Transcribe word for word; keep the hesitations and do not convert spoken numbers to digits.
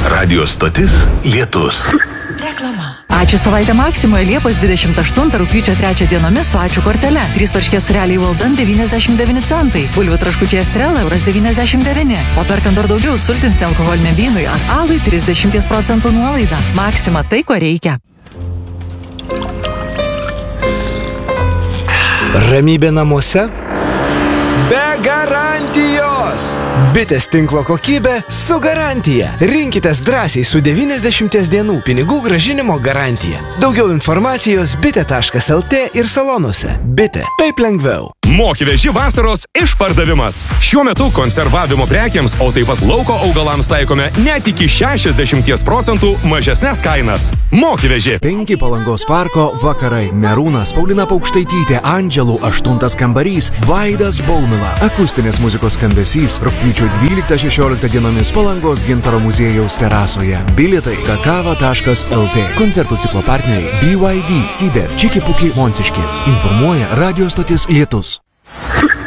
Radio stotis Lietus. Reklama. Ačiū savaitę Maksimoje Liepos dvidešimt aštuntą rugpjūčio trečią dienomis su ačiū kortele. Trys varškės sūreliai Valdan devyniasdešimt devyni centai. Bulvių traškučiai Estrela euras devyniasdešimt devyni. O perkant dar daugiau sultims nealkoholiniam vynui ar alui trisdešimt procentų nuolaida. Maksima tai, ko reikia. Ramybė namuose? Be garantijos! Bitės tinklo kokybė su garantija. Rinkitės drąsiai su devyniasdešimties dienų pinigų grąžinimo garantija. Daugiau informacijos bitė taškas lt ir salonuose. Bitė. Taip lengviau. Mokyveži vasaros išpardavimas. Šiuo metu konservavimo prekiams, o taip pat lauko augalams taikome net iki šešiasdešimt procentų mažesnes kainas. Mokyveži. Penki Palangos parko vakarai. Merūnas, Paulina Paukštaitytė, Andželų aštuntas kambarys, Vaidas Baumila. Akustinės muzikos skambesys rugpjūčio dvyliktą šešioliktą dienomis Palangos Gintaro muziejaus terasoje. Bilietai kakava taškas lt. Koncertų ciklo partneriai B Y D, Sibir, Čiki Puki, Monciškės. Informuoja radio stotis Lietus.